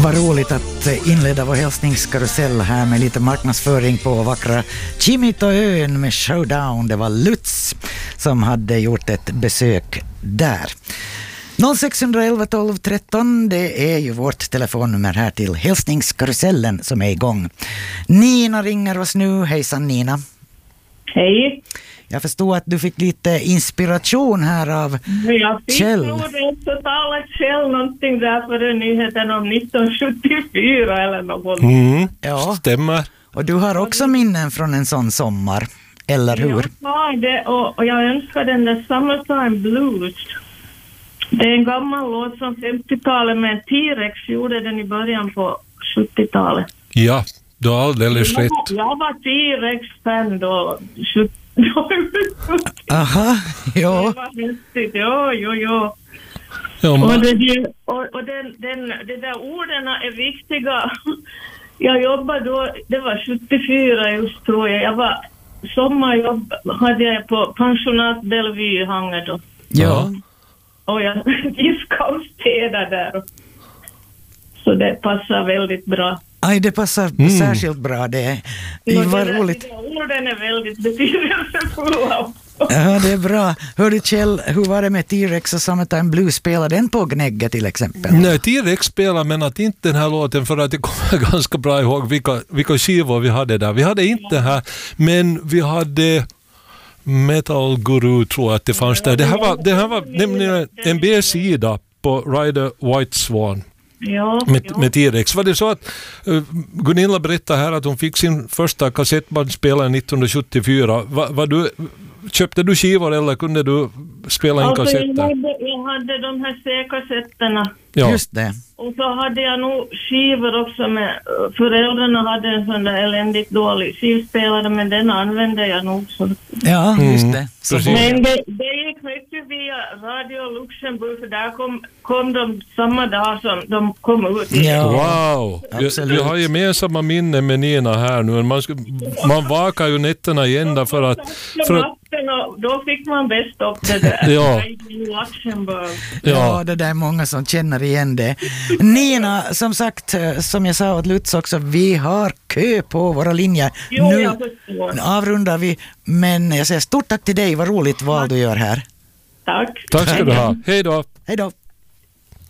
Vad roligt att inleda vår hälsningskarusell här med lite marknadsföring på vackra Kimitoön med Showdown. Det var Lutz som hade gjort ett besök där. 0611 12 13, det är ju vårt telefonnummer här till hälsningskarusellen som är igång. Nina ringer oss nu. Hejsan Nina. Hej. Jag förstår att du fick lite inspiration här av Kjell. Jag fick nog inte tala Kjell någonting där för nyheten om 1974 eller något. Ja, stämmer. Och du har också minnen från en sån sommar, eller hur? Ja, det, och jag önskar den där Summertime Blues. Det är en gammal låt från 50-talet, men T-Rex gjorde den i början på 70-talet. Ja, du har alldeles rätt. Jag var T-Rex-fan då, 70. Aha, ja. Det var häftigt, ja. Ja, Och det där orden är viktiga. Jag jobbade då, det var 74 just tror jag. Jag var sommarjobb hade jag på pensionat Bellevue Hanger då. Ja. Och jag diskade och städade där. Så det passar väldigt bra. Aj, det passar särskilt bra. Det var roligt. Orden är väldigt betydelsefulla. Ja, det är bra. Hörde Kjell, hur var det med T-Rex och Summertime Blues? Spelade den på Gnägge till exempel? Nej, T-Rex spelar, men att inte den här låten, för att jag kommer ganska bra ihåg vilka skivor vi hade där. Vi hade inte den här, men vi hade Metal Guru, tror jag att det fanns där. Det här var nämligen en B-sida på Rider White Swan. Ja, med T-Rex. Var det så att Gunilla berättade här att hon fick sin första kassettbandspelare 1974. Köpte du skivor eller kunde du spela in kassetter? Jag hade de här C-kassetterna. Ja. Just det. Och så hade jag nog skivor också med, föräldrarna hade en sån där eländigt dålig skivspelare, men den använde jag nog så. Ja, just det. Men det gick mycket via Radio Luxemburg, för där kom de samma dag som de kom ut. Ja. Wow! Vi har gemensamma minnen med Nina här nu. Man vakar ju nätterna igen där för att... Då fick man bäst upp det där. Ja. Ja, det där är många som känner igen det. Nina, som sagt, som jag sa åt Lutz också, vi har kö på våra linjer. Nu avrundar vi, men jag säger stort tack till dig. Vad roligt val du gör här. Tack. Tack ska du ha. Hej då. Hej då.